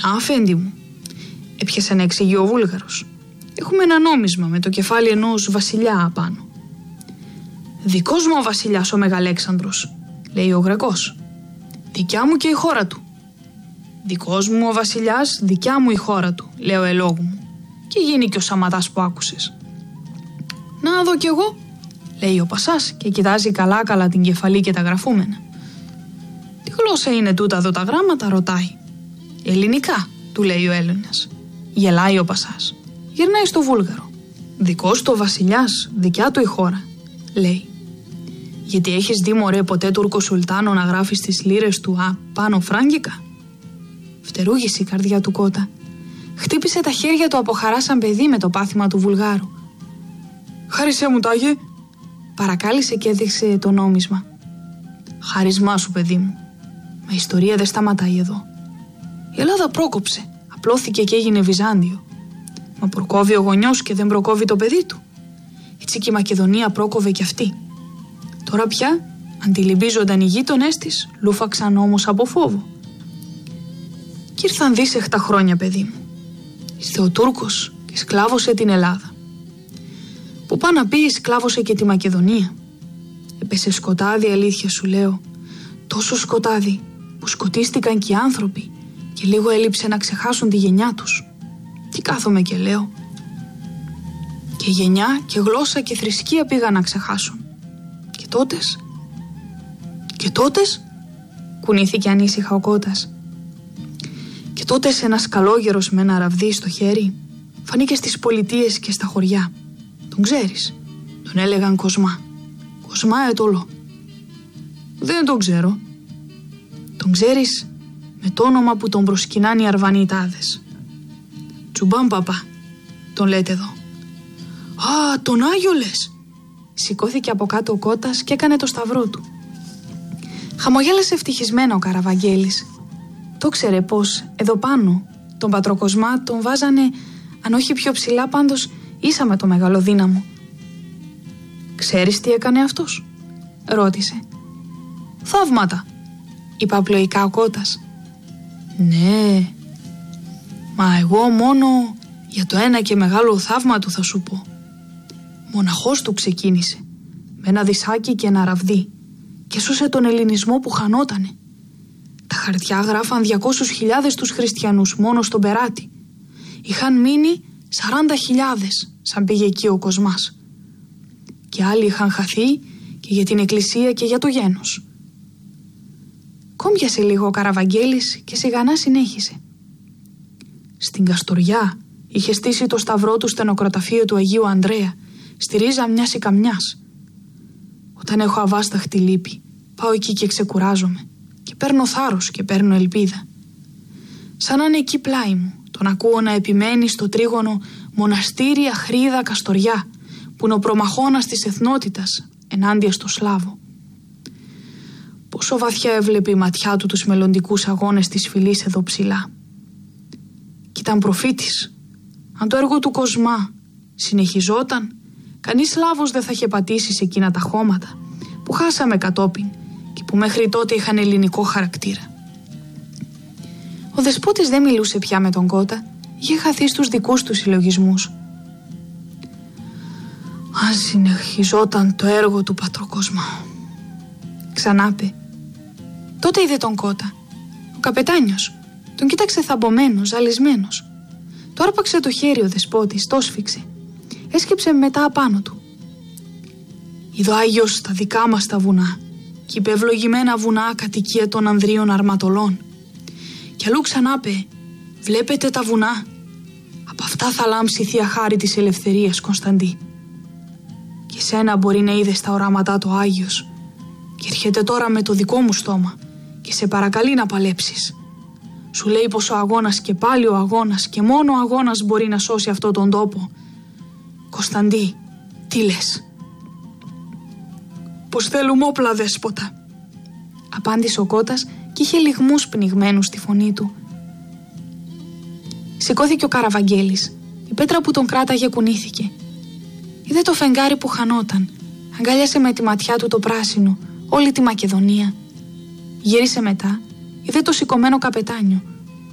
Αφέντη μου, έπιασε να εξηγεί ο Βούλγαρος. Έχουμε ένα νόμισμα με το κεφάλι ενός βασιλιά απάνω. Δικός μου ο βασιλιάς ο Μεγαλέξανδρος, λέει ο Γρεκός. Δικιά μου και η χώρα του. Δικός μου ο βασιλιάς, δικιά μου η χώρα του, λέει ο ελόγου μου. Και γίνει και ο Σαματάς που άκουσες. Να δω κι εγώ, λέει ο Πασάς και κοιτάζει καλά την κεφαλή και τα γραφούμενα. Τι γλώσσα είναι τούτα εδώ τα γράμματα, ρωτάει. Ελληνικά, του λέει ο Έλληνας. Γελάει ο Πασάς. Γυρνάει στο Βούλγαρο. Δικός του ο βασιλιάς, δικιά του η χώρα, λέει. Γιατί έχεις δει μωρέ ποτέ Τούρκο Σουλτάνο να γράφει στις λίρες του πάνω φράγκικα? Φτερούγησε η καρδιά του Κώτα. Χτύπησε τα χέρια του από χαρά σαν παιδί με το πάθημα του Βουλγάρου. Χάρισέ μου, Τάγε, παρακάλεσε και έδειξε το νόμισμα. Χάρισμά σου, παιδί μου. Μα η ιστορία δεν σταματάει εδώ. Η Ελλάδα πρόκοψε, απλώθηκε και έγινε Βυζάντιο. Μα προκόβει ο γονιός και δεν προκόβει το παιδί του. Έτσι και η Μακεδονία πρόκοβε κι αυτή. Τώρα πια αντιλυμπίζονταν οι γείτονές της, λούφαξαν όμως από φόβο. Κι ήρθαν δύσεχτα χρόνια, παιδί μου. Ήρθε ο Τούρκος και σκλάβωσε την Ελλάδα. Που πάει να πει, σκλάβωσε και τη Μακεδονία. Έπεσε σκοτάδι, αλήθεια σου λέω. Τόσο σκοτάδι που σκοτίστηκαν και οι άνθρωποι και λίγο έλειψε να ξεχάσουν τη γενιά τους. Τι κάθομαι και λέω. Και γενιά και γλώσσα και θρησκεία πήγαν να ξεχάσουν. Και τότες, κουνήθηκε ανήσυχα ο Κώτας. Και τότες ένας καλόγερος με ένα ραβδί στο χέρι φανήκε στις πολιτείες και στα χωριά. Τον ξέρεις? Τον έλεγαν Κοσμά. Κοσμά ετολό. Δεν τον ξέρω. Τον ξέρεις με το όνομα που τον προσκυνάνε οι Αρβανιτάδες. Τσουμπάν παπά, τον λέτε εδώ. Α, τον Άγιο λες? Σηκώθηκε από κάτω ο Κώτας και έκανε το σταυρό του. Χαμογέλασε ευτυχισμένα ο Καραβαγγέλης. Το ξέρε πως εδώ πάνω τον Πατροκοσμά τον βάζανε, αν όχι πιο ψηλά πάντως ίσα με το μεγαλοδύναμο. Ξέρεις τι έκανε αυτός? Ρώτησε. Θαύματα, είπε απλοϊκά ο Κώτας. Ναι, μα εγώ μόνο για το ένα και μεγάλο θαύμα του θα σου πω. Μοναχός του ξεκίνησε με ένα δισάκι και ένα ραβδί και σώσε τον ελληνισμό που χανότανε. Τα χαρτιά γράφαν 200.000 τους χριστιανούς μόνο στον Περάτη. Είχαν μείνει 40.000 σαν πήγε εκεί ο Κοσμάς. Και άλλοι είχαν χαθεί και για την εκκλησία και για το γένος. Κόμπιασε λίγο ο Καραβαγγέλης και σιγανά συνέχισε. Στην Καστοριά είχε στήσει το σταυρό του στενοκραταφείο του Αγίου Ανδρέα στη ρίζα μιας ικαμιάς. Όταν έχω αβάσταχτη λύπη, πάω εκεί και ξεκουράζομαι και παίρνω θάρρος και παίρνω ελπίδα. Σαν να είναι εκεί πλάι μου, τον ακούω να επιμένει στο τρίγωνο μοναστήρι Αχρίδα Καστοριά, που είναι ο προμαχώνας της εθνότητας ενάντια στο Σλάβο. Πόσο βαθιά έβλεπε η ματιά του τους μελλοντικούς αγώνες της φυλής εδώ ψηλά. Κι ήταν προφήτης. Αν το έργο του Κοσμά συνεχιζόταν, κανείς Σλάβος δεν θα είχε πατήσει σε εκείνα τα χώματα που χάσαμε κατόπιν και που μέχρι τότε είχαν ελληνικό χαρακτήρα. Ο δεσπότης δεν μιλούσε πια με τον Κώτα, είχε χαθεί στους δικούς του συλλογισμούς. Αν συνεχιζόταν το έργο του Πατροκοσμά, ξανάπε. Τότε είδε τον Κώτα. Ο καπετάνιος τον κοίταξε θαμπομένος, ζαλισμένος. Το άρπαξε το χέρι ο δεσπότης, το σφίξε. Έσκυψε μετά απάνω του. Είδω Άγιος στα δικά μας τα βουνά κι είπε ευλογημένα βουνά κατοικία των Ανδρίων Αρματολών. Κι αλλού ξανάπε, βλέπετε τα βουνά, από αυτά θα λάμψει η Θεία Χάρη της Ελευθερίας, Κωνσταντή. Και σένα μπορεί να είδε στα οράματά το Άγιος και έρχεται τώρα με το δικό μου στόμα και σε παρακαλεί να παλέψεις. Σου λέει πως ο αγώνας και πάλι ο αγώνας και μόνο ο αγώνας μπορεί να σώσει αυτόν τον τόπο. Κωνσταντή, τι λες? Πως θέλουμε όπλα, δέσποτα, απάντησε ο Κώτας και είχε λυγμούς πνιγμένους στη φωνή του. Σηκώθηκε ο Καραβαγγέλης. Η πέτρα που τον κράταγε κουνήθηκε. Είδε το φεγγάρι που χανόταν. Αγκάλιασε με τη ματιά του το πράσινο όλη τη Μακεδονία. Γύρισε μετά, είδε το σηκωμένο καπετάνιο